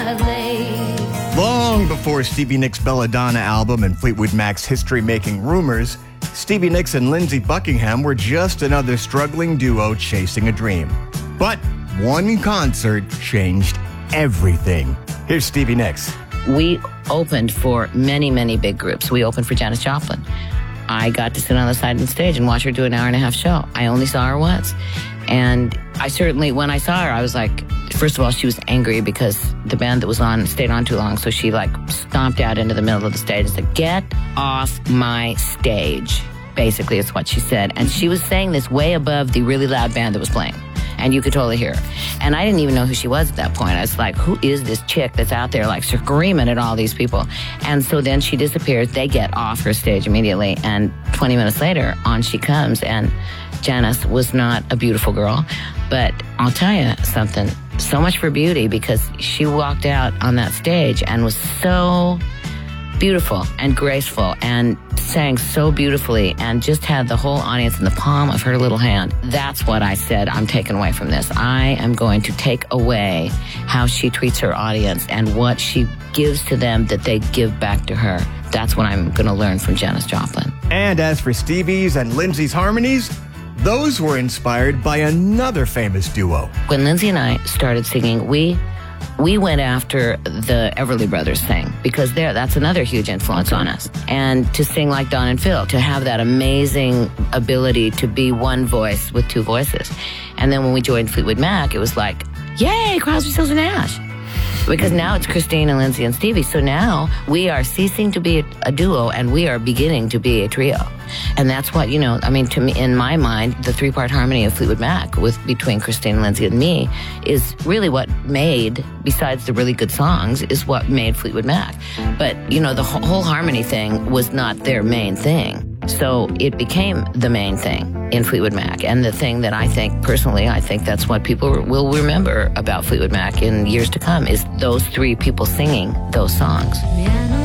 Long before Stevie Nicks' Belladonna album and Fleetwood Mac's history-making Rumors, Stevie Nicks and Lindsey Buckingham were just another struggling duo chasing a dream. But one concert changed everything. Here's Stevie Nicks. We opened for many, many big groups. We opened for Janis Joplin. I got to sit on the side of the stage and watch her do an hour-and-a-half show. I only saw her once. And I certainly, when I saw her, I was like, first of all, she was angry because the band that was on stayed on too long. So she stomped out into the middle of the stage and said, "Get off my stage." Basically, it's what she said. And she was saying this way above the really loud band that was playing. And you could totally hear her. And I didn't even know who she was at that point. I was like, who is this chick that's out there screaming at all these people? And so then she disappears. They get off her stage immediately. And 20 minutes later, on she comes. And Janis was not a beautiful girl. But I'll tell you something. So much for beauty, because she walked out on that stage and was so beautiful and graceful and sang so beautifully and just had the whole audience in the palm of her little hand. That's what I said I'm taking away from this. I am going to take away how she treats her audience and what she gives to them that they give back to her. That's what I'm going to learn from Janis Joplin. And as for Stevie's and Lindsey's harmonies, those were inspired by another famous duo. When Lindsey and I started singing, we went after the Everly Brothers thing, because that's another huge influence on us. And to sing like Don and Phil, to have that amazing ability to be one voice with two voices. And then when we joined Fleetwood Mac, it was like, yay, Crosby, Stills and Nash. Because now it's Christine and Lindsey and Stevie. So now we are ceasing to be a duo and we are beginning to be a trio. And that's what, to me, in my mind, the three-part harmony of Fleetwood Mac between Christine, Lindsey, and me is really what made, besides the really good songs, is what made Fleetwood Mac. But, the whole harmony thing was not their main thing. So it became the main thing in Fleetwood Mac. And the thing that I think that's what people will remember about Fleetwood Mac in years to come is those three people singing those songs.